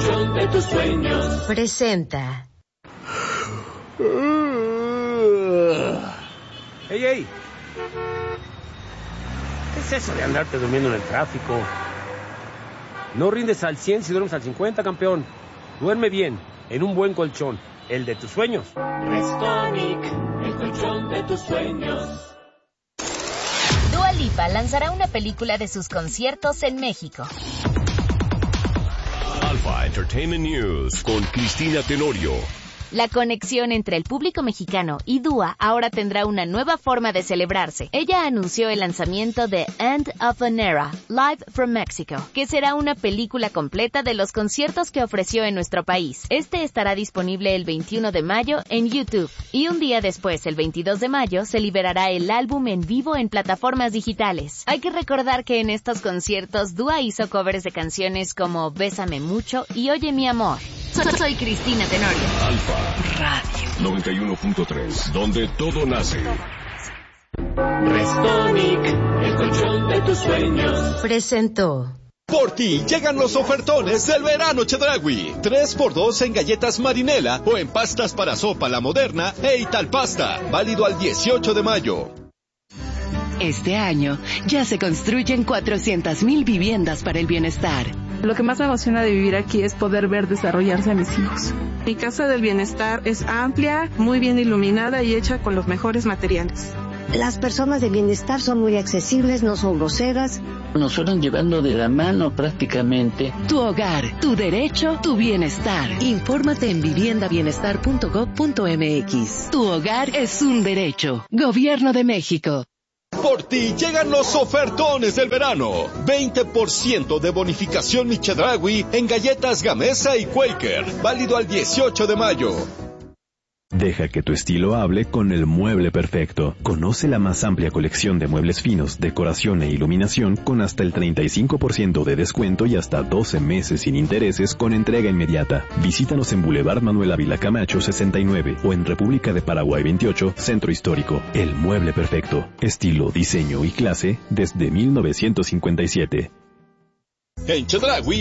colchón de tus sueños. Presenta. ¡Ey, ey! ¿Qué es eso de andarte durmiendo en el tráfico? No rindes al 100 si duermes al 50, campeón. Duerme bien, en un buen colchón, el de tus sueños. Restonic, el colchón de tus sueños. Dua Lipa lanzará una película de sus conciertos en México. Alpha Entertainment News con Cristina Tenorio. La conexión entre el público mexicano y Dua ahora tendrá una nueva forma de celebrarse. Ella anunció el lanzamiento de End of an Era, Live from Mexico, que será una película completa de los conciertos que ofreció en nuestro país. Este estará disponible el 21 de mayo en YouTube, y un día después, el 22 de mayo, se liberará el álbum en vivo en plataformas digitales. Hay que recordar que en estos conciertos Dua hizo covers de canciones como Bésame Mucho y Oye Mi Amor. Soy Cristina Tenorio. Alfa Radio 91.3, donde todo nace. Restonic, el colchón de tus sueños. Presentó. Por ti llegan los ofertones del verano Chedraui. 3x2 en galletas Marinela o en pastas para sopa La Moderna e Italpasta. Válido al 18 de mayo. Este año ya se construyen 400,000 viviendas para el bienestar. Lo que más me emociona de vivir aquí es poder ver desarrollarse a mis hijos. Mi casa del bienestar es amplia, muy bien iluminada y hecha con los mejores materiales. Las personas de bienestar son muy accesibles, no son groseras. Nos fueron llevando de la mano prácticamente. Tu hogar, tu derecho, tu bienestar. Infórmate en viviendabienestar.gov.mx. Tu hogar es un derecho. Gobierno de México. Por ti llegan los ofertones del verano. 20% de bonificación Mi Chedraui en galletas Gamesa y Quaker. Válido al 18 de mayo. Deja que tu estilo hable con el mueble perfecto. Conoce la más amplia colección de muebles finos, decoración e iluminación con hasta el 35% de descuento y hasta 12 meses sin intereses con entrega inmediata. Visítanos en Boulevard Manuel Ávila Camacho 69 o en República de Paraguay 28, Centro Histórico. El mueble perfecto. Estilo, diseño y clase desde 1957. En Chedraui